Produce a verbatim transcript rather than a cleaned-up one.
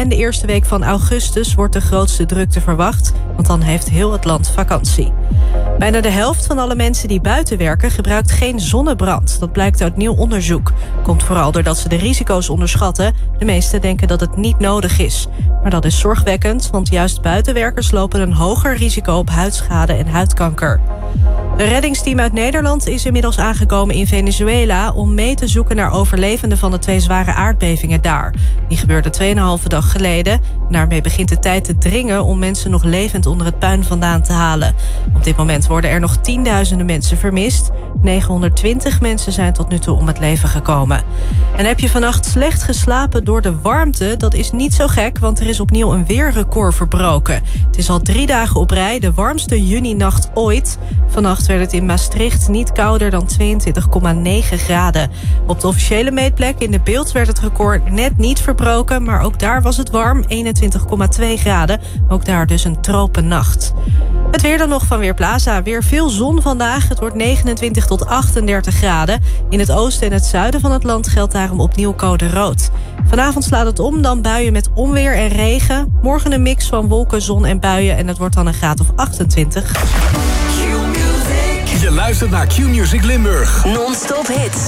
en de eerste week van augustus wordt de grootste drukte verwacht, want dan heeft heel het land vakantie. Bijna de helft van alle mensen die buiten werken gebruikt geen zonnebrand. Dat blijkt uit nieuw onderzoek. Komt vooral doordat ze de risico's onderschatten. De meesten denken dat het niet nodig is. Maar dat is zorgwekkend, want juist buitenwerkers lopen een hoger risico op huidschade en huidkanker. Een reddingsteam uit Nederland is inmiddels aangekomen in Venezuela om mee te zoeken naar overlevenden van de twee zware aardbevingen daar. Die gebeurden tweeënhalve dag geleden. Daarmee begint de tijd te dringen om mensen nog levend onder het puin vandaan te halen. Op dit moment worden er nog tienduizenden mensen vermist. negenhonderdtwintig mensen zijn tot nu toe om het leven gekomen. En heb je vannacht slecht geslapen door de warmte? Dat is niet zo gek, want er is opnieuw een weerrecord verbroken. Het is al drie dagen op rij de warmste juninacht ooit. Vannacht werd het in Maastricht niet kouder dan tweeëntwintig komma negen graden. Op de officiële meetplek in de Beeld werd het record net niet verbroken, maar ook daar was het warm, eenentwintig komma twee graden. Ook daar dus een tropennacht. Het weer dan nog van Weerplaza. Weer veel zon vandaag. Het wordt negenentwintig tot achtendertig graden. In het oosten en het zuiden van het land geldt daarom opnieuw code rood. Vanavond slaat het om, dan buien met onweer en regen. Morgen een mix van wolken, zon en buien en het wordt dan een graad of achtentwintig. Je luistert naar Q-Music Limburg. Non-stop hits.